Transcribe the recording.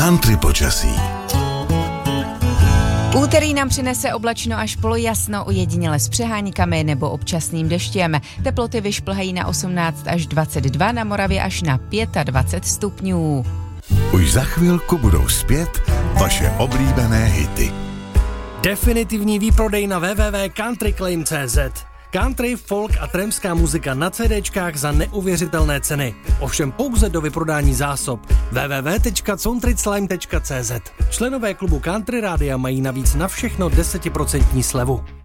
country počasí. Úterý nám přinese oblačno až polojasno, ojediněle s přeháníkami nebo občasným deštěm. Teploty vyšplhají na 18 až 22, na Moravě až na 25 stupňů. Už za chvilku budou zpět vaše oblíbené hity. Definitivní výprodej na www.countryclaim.cz. Country, folk a tramská muzika na CDčkách za neuvěřitelné ceny. Ovšem pouze do vyprodání zásob. www.countryclaim.cz. Členové klubu Country Rádia mají navíc na všechno 10% slevu.